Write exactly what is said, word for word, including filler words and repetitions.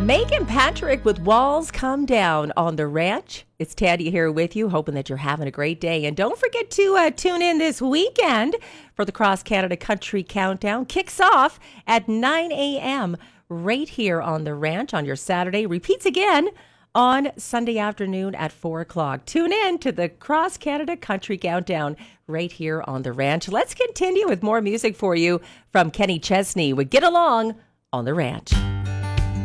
Megan Patrick with Walls Come Down on the Ranch. It's Tandy here with you, hoping that you're having a great day. And don't forget to uh, tune in this weekend for the Cross Canada Country Countdown. Kicks off at nine a.m. right here on the Ranch on your Saturday. Repeats again on Sunday afternoon at four o'clock. Tune in to the Cross Canada Country Countdown right here on the Ranch. Let's continue with more music for you from Kenny Chesney with Get Along on the Ranch.